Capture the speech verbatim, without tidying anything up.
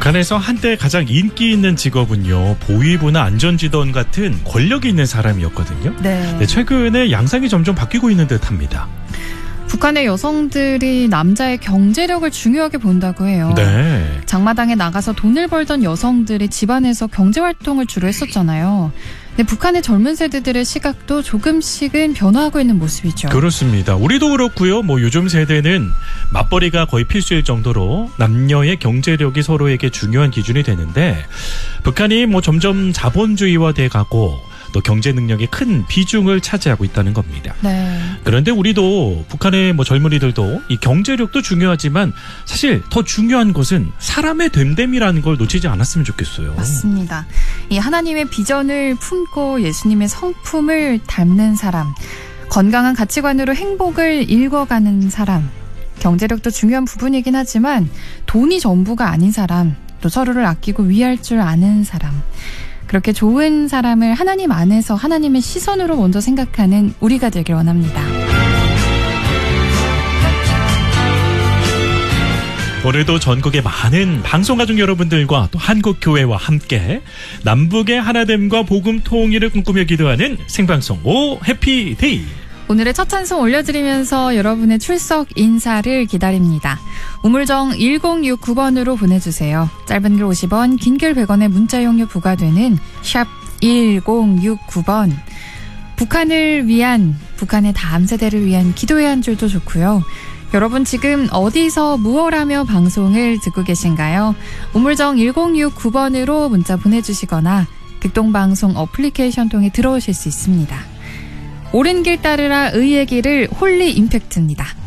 북한에서 한때 가장 인기 있는 직업은요, 보위부나 안전지도원 같은 권력이 있는 사람이었거든요. 네. 네, 최근에 양상이 점점 바뀌고 있는 듯합니다. 북한의 여성들이 남자의 경제력을 중요하게 본다고 해요. 네. 장마당에 나가서 돈을 벌던 여성들이 집안에서 경제활동을 주로 했었잖아요. 근데 북한의 젊은 세대들의 시각도 조금씩은 변화하고 있는 모습이죠. 그렇습니다. 우리도 그렇고요. 뭐 요즘 세대는 맞벌이가 거의 필수일 정도로 남녀의 경제력이 서로에게 중요한 기준이 되는데, 북한이 뭐 점점 자본주의화돼 가고 또 경제 능력이 큰 비중을 차지하고 있다는 겁니다. 네. 그런데 우리도 북한의 뭐 젊은이들도 이 경제력도 중요하지만 사실 더 중요한 것은 사람의 됨됨이라는 걸 놓치지 않았으면 좋겠어요. 맞습니다. 이 하나님의 비전을 품고 예수님의 성품을 닮는 사람, 건강한 가치관으로 행복을 읽어가는 사람, 경제력도 중요한 부분이긴 하지만 돈이 전부가 아닌 사람, 또 서로를 아끼고 위할 줄 아는 사람, 그렇게 좋은 사람을 하나님 안에서 하나님의 시선으로 먼저 생각하는 우리가 되길 원합니다. 오늘도 전국의 많은 방송가족 여러분들과 또 한국교회와 함께 남북의 하나됨과 복음 통일을 꿈꾸며 기도하는 생방송 오 해피데이. 오늘의 첫 찬송 올려드리면서 여러분의 출석 인사를 기다립니다. 우물정 일공육구 번으로 보내주세요. 짧은 글 오십 원, 긴 글 백 원의 문자 이용료 부과되는 샵 일공육구 번. 북한을 위한, 북한의 다음 세대를 위한 기도의 한 줄도 좋고요. 여러분 지금 어디서 무엇 하며 방송을 듣고 계신가요? 우물정 일공육구 번으로 문자 보내주시거나 극동방송 어플리케이션 통해 들어오실 수 있습니다. 옳은 길 따르라 의의 길을 홀리 임팩트입니다.